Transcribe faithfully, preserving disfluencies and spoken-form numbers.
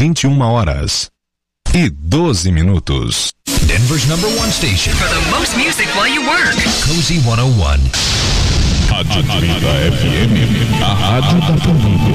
vinte e uma horas e doze minutos. Denver's number one station for the most music while you work. Cozy cento e um. Rádio Trinta F M, a rádio da família.